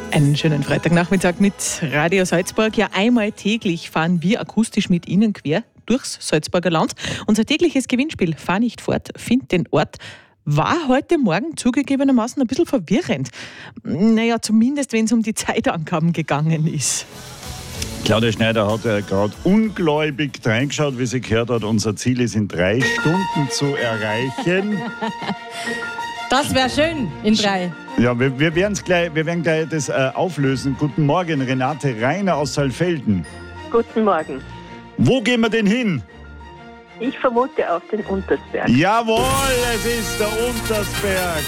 Einen schönen Freitagnachmittag mit Radio Salzburg. Ja, einmal täglich fahren wir akustisch mit Ihnen quer durchs Salzburger Land. Unser tägliches Gewinnspiel Fahr nicht fort, find den Ort war heute Morgen zugegebenermaßen ein bisschen verwirrend. Naja, zumindest wenn es um die Zeitangaben gegangen ist. Claudia Schneider hat ja gerade ungläubig reingeschaut, wie sie gehört hat. Unser Ziel ist in 3 Stunden zu erreichen. Das wäre schön in 3. Ja, wir werden gleich das auflösen. Guten Morgen, Renate Reiner aus Saalfelden. Guten Morgen. Wo gehen wir denn hin? Ich vermute auf den Untersberg. Jawohl, es ist der Untersberg.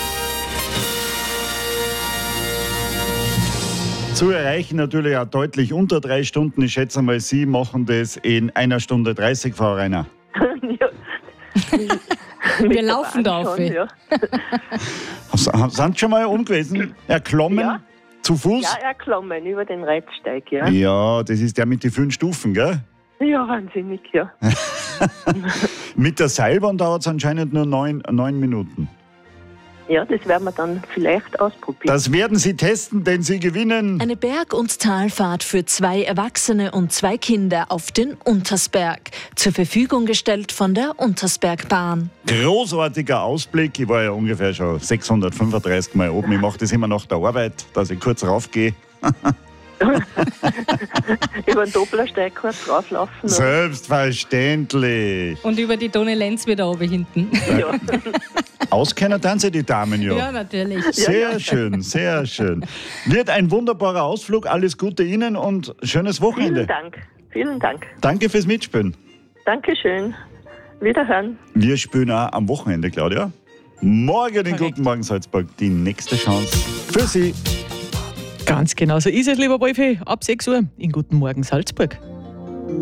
Zu erreichen natürlich auch deutlich unter 3 Stunden. Ich schätze mal, Sie machen das in 1 Stunde 30, Frau Reiner. Wir laufen da auf. Ja. Sind Sie schon mal umgewesen? Erklommen? Ja. Zu Fuß? Ja, erklommen über den Reitsteig, ja. Ja, das ist der mit den 5 Stufen, gell? Ja, wahnsinnig, ja. Mit der Seilbahn dauert es anscheinend nur 9 Minuten. Ja, das werden wir dann vielleicht ausprobieren. Das werden Sie testen, denn Sie gewinnen. Eine Berg- und Talfahrt für 2 Erwachsene und 2 Kinder auf den Untersberg. Zur Verfügung gestellt von der Untersbergbahn. Großartiger Ausblick. Ich war ja ungefähr schon 635 Mal oben. Ich mache das immer nach der Arbeit, dass ich kurz raufgehe. Über den Dopplersteig kurz rauflaufen. Oder? Selbstverständlich. Und über die Donne Lenz wieder oben hinten. Ja. Auskennen dann Sie die Damen, ja. Ja, natürlich. Sehr schön, sehr schön. Wird ein wunderbarer Ausflug. Alles Gute Ihnen und schönes Wochenende. Vielen Dank. Vielen Dank. Danke fürs Mitspielen. Dankeschön. Wiederhören. Wir spielen auch am Wochenende, Claudia. Morgen in Korrekt. Guten Morgen Salzburg die nächste Chance für Sie. Ganz genau so ist es, lieber Wolfi. Ab 6 Uhr in Guten Morgen Salzburg.